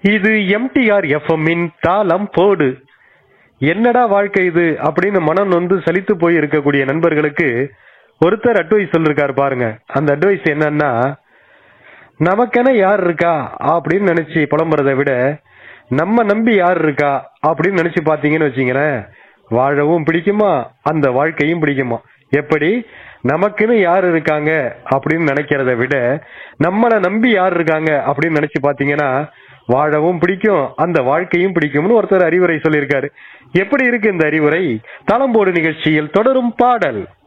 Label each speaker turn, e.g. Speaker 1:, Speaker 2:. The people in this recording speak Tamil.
Speaker 1: இது எம்டிஆர் எஃப்எம்மின் தாளம் போடு. என்னடா வாழ்க்கை இது அப்படின்னு மனம் நொந்து சலித்து போய் இருக்கக்கூடிய நண்பர்களுக்கு ஒருத்தர் அட்வைஸ் சொல்லிருக்காரு பாருங்க. அந்த அட்வைஸ் என்னன்னா, நமக்கென யார் இருக்கா அப்படின்னு நினைச்சு புலம்புறதை விட நம்ம நம்பி யார் இருக்கா அப்படின்னு நினைச்சு பாத்தீங்கன்னு வச்சீங்களேன், வாழவும் பிடிக்குமா, அந்த வாழ்க்கையும் பிடிக்குமா. எப்படி? நமக்குன்னு யார் இருக்காங்க அப்படின்னு நினைக்கிறத விட நம்மளை நம்பி யார் இருக்காங்க அப்படின்னு நினைச்சு பாத்தீங்கன்னா வாழவும் பிடிக்கும், அந்த வாழ்க்கையும் பிடிக்கும்னு ஒருத்தர் அறிவுரை சொல்லியிருக்காரு. எப்படி இருக்கு இந்த அறிவுரை? தளம்போடு நிகழ்ச்சியில் தொடரும் பாடல்.